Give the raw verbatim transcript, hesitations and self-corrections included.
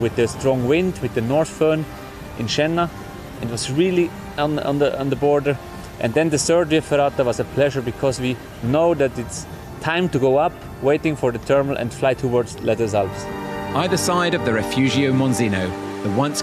with the strong wind, with the North Föhn in Schenna. It was really on, on, the, on the border. And then the third Via Ferrata was a pleasure because we know that it's time to go up, waiting for the terminal and fly towards Les Deux Alpes. Either side of the Refugio Monzino, the once